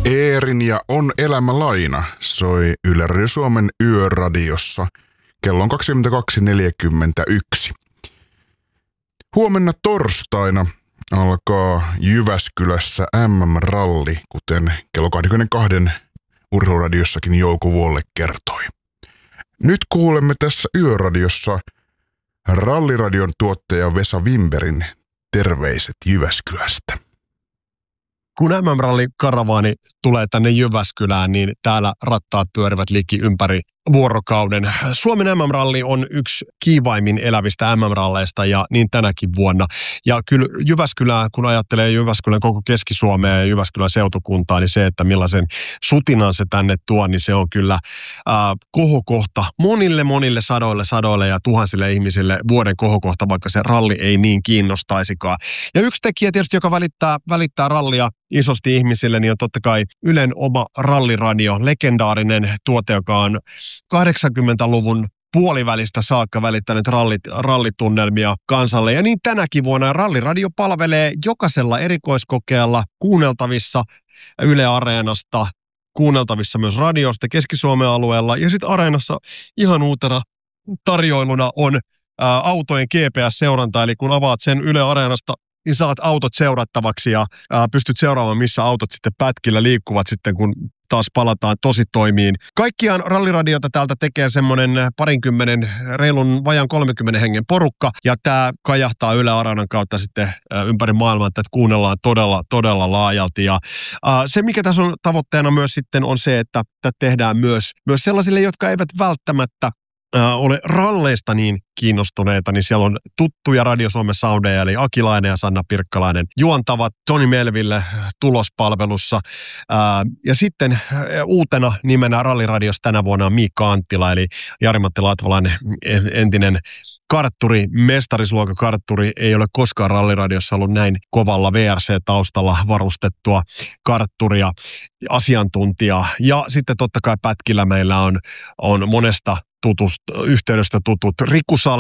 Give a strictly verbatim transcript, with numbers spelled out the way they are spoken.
Eerin ja On elämä laina soi Yle Radio Suomen yöradiossa. Kello on kaksikymmentäkaksi neljäkymmentäyksi. Huomenna torstaina alkaa Jyväskylässä M M-ralli, kuten kello kaksikymmentäkaksi Urheiluradiossakin Jouko Vuolle kertoi. Nyt kuulemme tässä yöradiossa Ralliradion tuottaja Vesa Wimbergin terveiset Jyväskylästä. Kun M M-ralli karavaani tulee tänne Jyväskylään, niin täällä rattaat pyörivät liki ympäri vuorokauden. Suomen M M-ralli on yksi kiivaimmin elävistä M M-ralleista ja niin tänäkin vuonna. Ja kyllä Jyväskylää, kun ajattelee Jyväskylän koko Keski-Suomea ja Jyväskylän seutukuntaa, niin se, että millaisen sutinan se tänne tuo, niin se on kyllä äh, kohokohta monille, monille sadoille, sadoille ja tuhansille ihmisille vuoden kohokohta, vaikka se ralli ei niin kiinnostaisikaan. Ja yksi tekijä tietysti, joka välittää, välittää rallia isosti ihmisille, niin on totta kai Ylen oma ralliradio, legendaarinen tuote, joka on kahdeksankymmentäluvun puolivälistä saakka välittänyt rallit, rallitunnelmia kansalle. Ja niin tänäkin vuonna ralliradio palvelee jokaisella erikoiskokeella kuunneltavissa Yle Areenasta, kuunneltavissa myös radiosta Keski-Suomen alueella. Ja sitten Areenassa ihan uutena tarjoiluna on ää, autojen G P S-seuranta, eli kun avaat sen Yle Areenasta, niin saat autot seurattavaksi ja ää, pystyt seuraamaan, missä autot sitten pätkillä liikkuvat sitten, kun taas palataan tositoimiin. Kaikkiaan ralliradiota täältä tekee semmoinen parinkymmenen, reilun vajan kolmenkymmenen hengen porukka, ja tämä kajahtaa Yle Areenan kautta sitten ää, ympäri maailmaa, että kuunnellaan todella, todella laajalti. Ja ää, se, mikä tässä on tavoitteena myös sitten, on se, että tätä tehdään myös, myös sellaisille, jotka eivät välttämättä ole ralleista niin kiinnostuneita, niin siellä on tuttuja Radio Suomen soundeja, eli Akilainen ja Sanna Pirkkalainen juontavat Toni Melville tulospalvelussa. Ää, ja sitten uutena nimenä Ralliradiossa tänä vuonna on Miikka Anttila, eli Jari-Matti Latvalainen entinen kartturi, mestarisluokan kartturi, ei ole koskaan Ralliradiossa ollut näin kovalla V R C-taustalla varustettua kartturia, asiantuntijaa. Ja sitten totta kai pätkillä meillä on, on monesta tutusta, yhteydestä tutut Riku